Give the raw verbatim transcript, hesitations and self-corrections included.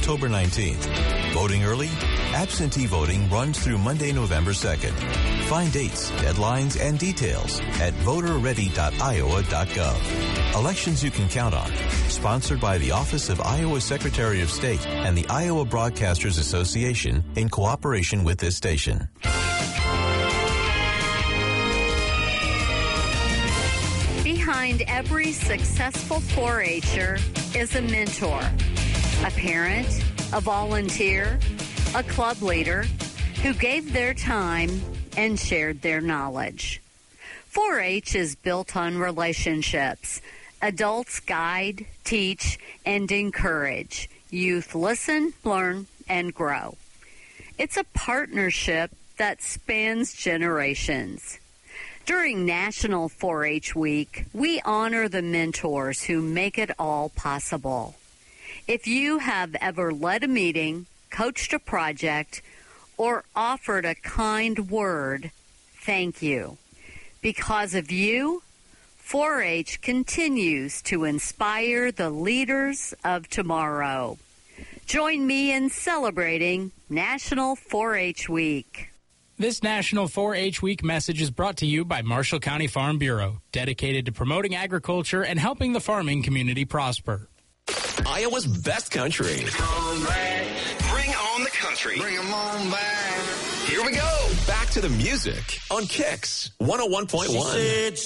October nineteenth. Voting early? Absentee voting runs through Monday, November second. Find dates, deadlines, and details at voter ready dot iowa dot gov. Elections you can count on. Sponsored by the Office of Iowa Secretary of State and the Iowa Broadcasters Association in cooperation with this station. Behind every successful four H-er is a mentor, a parent, a volunteer, a club leader who gave their time and shared their knowledge. four H is built on relationships. Adults guide, teach, and encourage. Youth listen, learn, and grow. It's a partnership that spans generations. During National four H Week, we honor the mentors who make it all possible. If you have ever led a meeting, coached a project, or offered a kind word, thank you. Because of you, four H continues to inspire the leaders of tomorrow. Join me in celebrating National four H Week. This National four H Week message is brought to you by Marshall County Farm Bureau, dedicated to promoting agriculture and helping the farming community prosper. Iowa's best country. Come back. Bring on the country. Bring 'em on back. Here we go. Back to the music on Kicks one oh one point one.